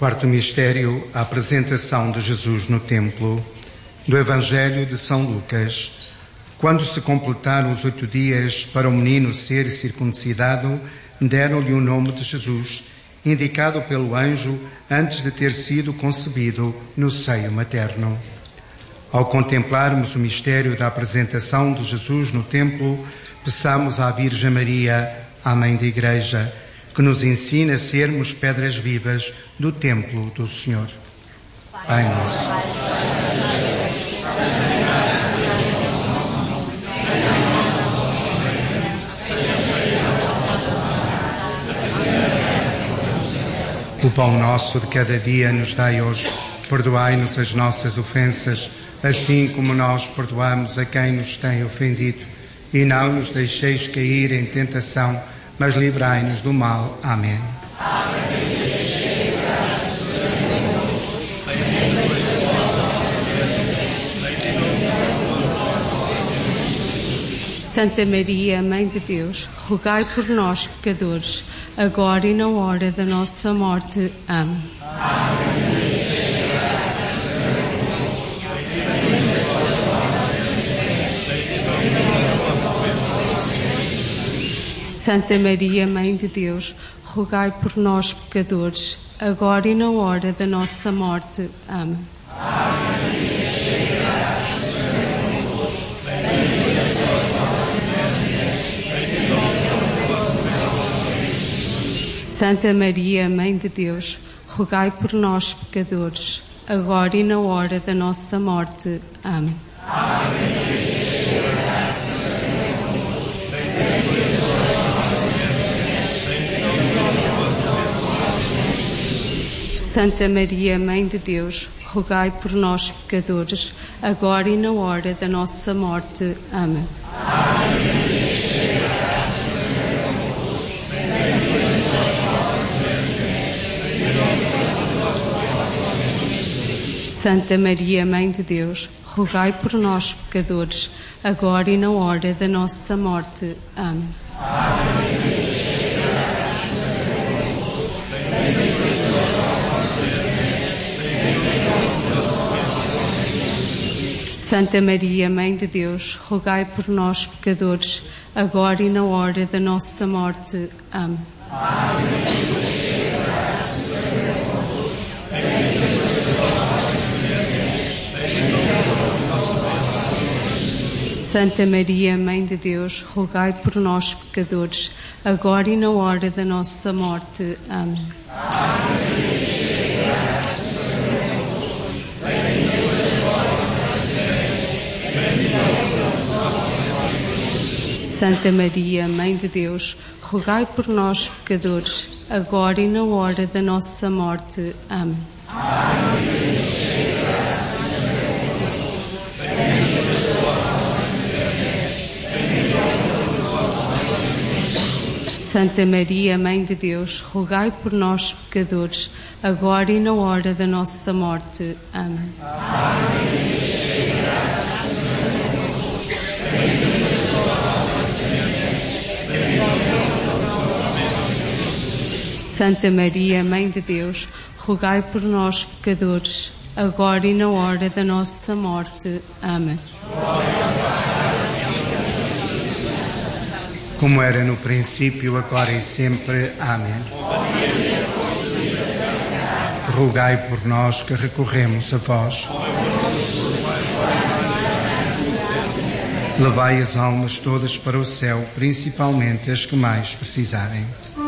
Quarto mistério, a apresentação de Jesus no templo. Do Evangelho de São Lucas. Quando se completaram os 8 dias para o menino ser circuncidado, deram-lhe o nome de Jesus, indicado pelo anjo antes de ter sido concebido no seio materno. Ao contemplarmos o mistério da apresentação de Jesus no templo, peçamos à Virgem Maria, a Mãe da Igreja, que nos ensine a sermos pedras vivas do templo do Senhor. Pai nosso. O pão nosso de cada dia nos dai hoje. Perdoai-nos as nossas ofensas, assim como nós perdoamos a quem nos tem ofendido. E não nos deixeis cair em tentação, mas livrai-nos do mal. Amém. Santa Maria, Mãe de Deus, rogai por nós, pecadores, agora e na hora da nossa morte. Amém. Santa Maria, Mãe de Deus, rogai por nós, pecadores, agora e na hora da nossa morte. Amém. Santa Maria, Mãe de Deus, rogai por nós, pecadores, agora e na hora da nossa morte. Amém. Santa Maria, Mãe de Deus, rogai por nós, pecadores, agora e na hora da nossa morte. Amém. Santa Maria, Mãe de Deus, rogai por nós, pecadores, agora e na hora da nossa morte. Amém. Santa Maria, Mãe de Deus, rogai por nós, pecadores, agora e na hora da nossa morte. Amém. Santa Maria, Mãe de Deus, rogai por nós, pecadores, agora e na hora da nossa morte. Amém. Santa Maria, Mãe de Deus, rogai por nós, pecadores, agora e na hora da nossa morte. Amém. Santa Maria, Mãe de Deus, rogai por nós, pecadores, agora e na hora da nossa morte. Amém. Santa Maria, Mãe de Deus, rogai por nós, pecadores, agora e na hora da nossa morte. Amém. Como era no princípio, agora e sempre. Amém. Rogai por nós que recorremos a vós. Levai as almas todas para o céu, principalmente as que mais precisarem.